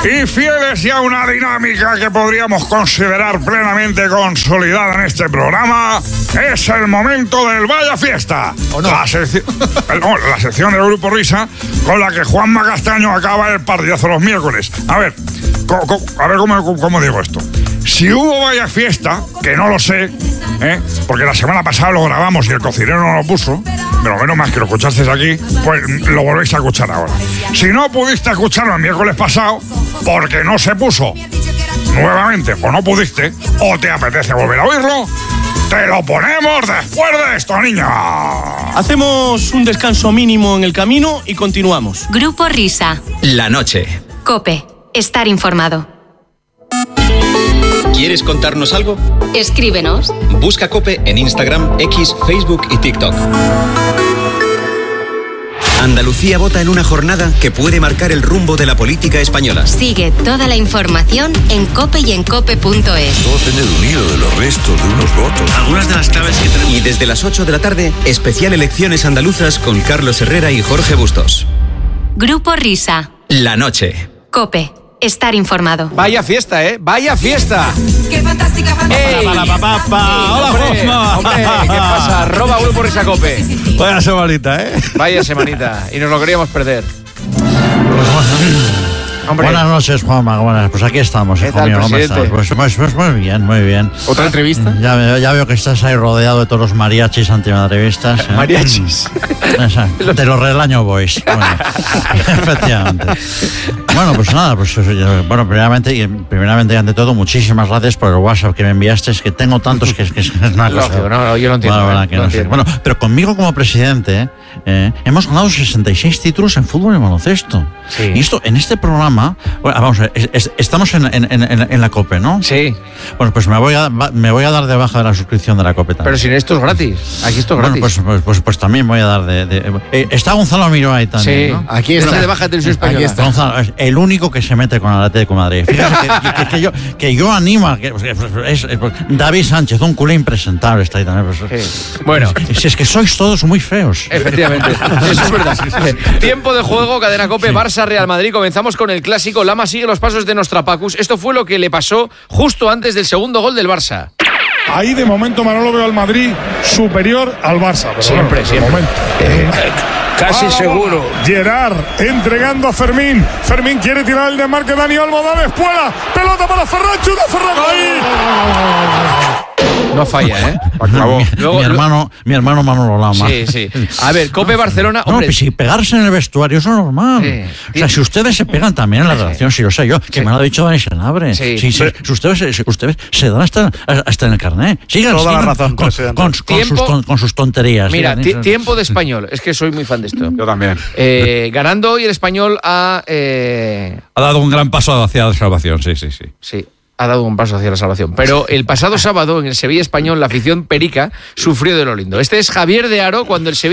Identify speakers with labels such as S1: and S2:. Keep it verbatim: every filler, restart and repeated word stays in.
S1: Y fieles ya a una dinámica que podríamos considerar plenamente consolidada en este programa, es el momento del Vaya Fiesta.
S2: ¿O no?
S1: La, secci- no, la sección del Grupo Risa con la que Juanma Castaño acaba el partidazo los miércoles. A ver, co- co- a ver cómo, cómo digo esto. Si hubo Vaya Fiesta, que no lo sé, ¿eh? porque la semana pasada lo grabamos y el cocinero no lo puso, pero menos más que lo escuchasteis aquí, pues lo volvéis a escuchar ahora. Si no pudiste escucharlo el miércoles pasado, porque no se puso nuevamente, o no pudiste, o te apetece volver a oírlo, te lo ponemos después de esto, niña.
S3: Hacemos un descanso mínimo en el camino y continuamos.
S4: Grupo Risa.
S5: La noche.
S4: COPE. Estar informado.
S5: ¿Quieres contarnos algo?
S4: Escríbenos.
S5: Busca COPE en Instagram, X, Facebook y TikTok. Andalucía vota en una jornada que puede marcar el rumbo de la política española.
S4: Sigue toda la información en COPE y en cope punto es.
S6: Todo depende de un hilo de los restos de unos votos.
S3: Algunas de las claves que tenemos.
S5: Y desde las ocho de la tarde, especial Elecciones Andaluzas con Carlos Herrera y Jorge Bustos.
S4: Grupo Risa.
S5: La noche.
S4: COPE. Estar informado.
S2: Vaya fiesta, ¿eh? ¡Vaya fiesta!
S7: ¡Qué fantástica
S2: ¡Ey!
S3: Para, para, pa, pa, pa. Hola,
S2: hombre,
S3: Juanma.
S2: hombre, ¿qué pasa? Arroba Grupo Risa Cope.
S3: Vaya semanita, ¿eh?
S2: Vaya semanita. Y nos lo queríamos perder. Hombre,
S8: Buenas noches, Juanma. Buenas. Pues aquí estamos,
S2: ¿Qué
S8: hijo
S2: tal,
S8: mío. ¿Cómo
S2: presidente?
S8: estás? Pues, pues, pues muy bien, muy bien.
S2: ¿otra entrevista?
S8: Ya, veo- ya veo que estás ahí rodeado de todos los mariachis antimadridistas. ¿eh?
S2: Mariachis.
S8: Exacto. De los Relaño Boys. Bueno, efectivamente. Bueno, pues nada, pues eh, bueno, primeramente, y primeramente y ante todo, muchísimas gracias por el WhatsApp que me enviaste. Es que tengo tantos que es, que es una cosa.
S2: Lógico, no, no, yo lo entiendo,
S8: Bueno,
S2: eh,
S8: bueno, que
S2: lo
S8: no sé.
S2: entiendo.
S8: Bueno, pero conmigo como presidente eh, hemos ganado sesenta y seis títulos en fútbol y baloncesto.
S2: Sí.
S8: Y esto, en este programa, bueno, vamos a ver, es- es- estamos en, en, en, en la COPE, ¿no?
S2: Sí,
S8: Bueno, pues me voy, a, va- me voy a dar de baja de la suscripción de la COPE también.
S2: pero sin esto es gratis. Aquí esto es
S8: Bueno,
S2: gratis.
S8: pues, pues, pues, pues también voy a dar de... de- eh, está Gonzalo Miró ahí también,
S2: sí,
S8: ¿no?
S2: aquí está. de baja televisión española.
S8: Aquí está. Gonzalo, es el único que se mete con el Atlético de Madrid. Fíjate que, que- que yo, que yo animo a que... es- es- David Sánchez, un culé impresentable, está ahí también. Pues,
S2: Sí. Bueno,
S8: Si es que sois todos muy feos.
S2: efectivamente, eso es verdad. Tiempo de juego, Cadena Cope, Barça, Real Madrid. Comenzamos con el clásico. Lama sigue los pasos de Nostrapacus. Esto fue lo que le pasó justo antes del segundo gol del Barça.
S9: Ahí de momento Manolo veo al Madrid superior al Barça. Pero
S2: Siempre,
S9: bueno, de
S2: siempre.
S9: momento.
S6: Casi
S9: Ah,
S6: seguro.
S9: Gerard entregando a Fermín. Fermín quiere tirar el desmarque. Dani Alba da de espuela. Pelota para Ferran. Chuta Ferran. ¡Ahí!
S2: No falla, ¿eh?
S8: Mi,
S2: Luego-
S8: mi hermano, mi hermano Manolo Lama.
S2: Sí, sí. A ver, Cope Barcelona.
S8: No,
S2: Hombre,
S8: pues si pegarse en el vestuario eso es normal.
S2: Sí.
S8: O sea, si ustedes se pegan también en la redacción, si lo sé yo, que
S2: Sí.
S8: me lo ha dicho Dani Senabre.
S2: Sí.
S8: Si, si- si ustedes, si ustedes se dan hasta, hasta en el carnet. Sigan,
S9: Toda la
S8: sigan
S9: razón,
S8: con,
S9: presidente.
S8: con- con
S2: Tiempo-
S8: sus, ton- con sus tonterías.
S2: mira,
S8: sigan,
S2: ti-
S8: eso.
S2: tiempo de Español. Es que soy muy fan de esto.
S10: Yo también.
S2: Eh, ganando hoy el Español a... eh,
S10: Ha dado un gran paso hacia la salvación, sí, sí, sí.
S2: sí, ha dado un paso hacia la salvación. Pero el pasado sábado en el Sevilla Español la afición perica sufrió de lo lindo. Este es Javier de Aro cuando el Sevilla